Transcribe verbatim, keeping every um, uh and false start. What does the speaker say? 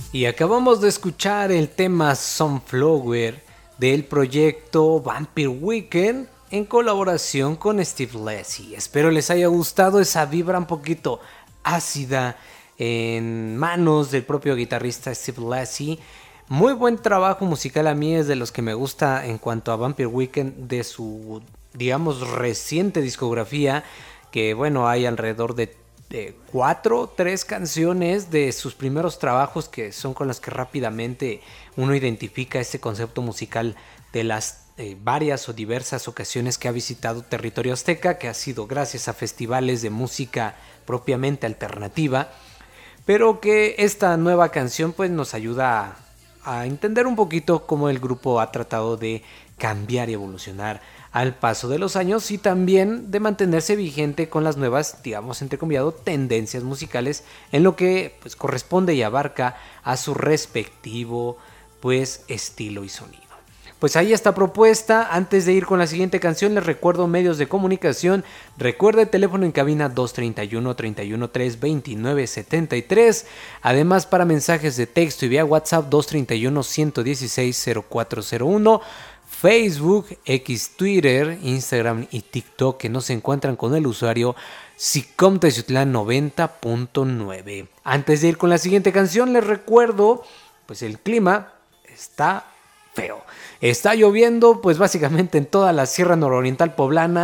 Y acabamos de escuchar el tema Sunflower del proyecto Vampire Weekend en colaboración con Steve Lacy. Espero les haya gustado esa vibra un poquito ácida en manos del propio guitarrista Steve Lacy. Muy buen trabajo musical, a mí es de los que me gusta en cuanto a Vampire Weekend de su, digamos, reciente discografía, que bueno, hay alrededor de de cuatro, tres canciones de sus primeros trabajos que son con las que rápidamente uno identifica este concepto musical de las eh, varias o diversas ocasiones que ha visitado territorio azteca, que ha sido gracias a festivales de música propiamente alternativa, pero que esta nueva canción pues nos ayuda a, a entender un poquito cómo el grupo ha tratado de cambiar y evolucionar al paso de los años y también de mantenerse vigente con las nuevas, digamos, entrecomillado, tendencias musicales en lo que pues corresponde y abarca a su respectivo pues estilo y sonido. Pues ahí está propuesta. Antes de ir con la siguiente canción, les recuerdo medios de comunicación. Recuerda el teléfono en cabina dos treinta y uno, treinta y uno tres, veintinueve setenta y tres. Además, para mensajes de texto y vía WhatsApp dos treinta y uno, ciento dieciséis, cero cuatro cero uno. Facebook, X, Twitter, Instagram y TikTok, que nos encuentran con el usuario Sicom Teciutlán noventa punto nueve. Antes de ir con la siguiente canción, les recuerdo, pues el clima está feo. Está lloviendo, pues básicamente en toda la Sierra Nororiental Poblana.